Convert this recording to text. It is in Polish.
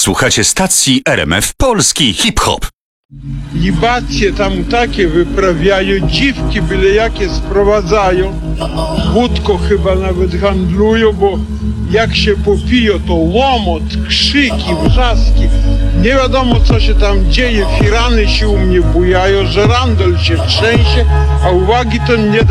Słuchacie stacji RMF Polski Hip-Hop. Libacje tam takie wyprawiają, dziwki byle jakie sprowadzają. Wódko chyba nawet handlują, bo jak się popiją, to łomot, krzyki, wrzaski. Nie wiadomo co się tam dzieje, firany się u mnie bujają, żerandol się trzęsie, a uwagi to nie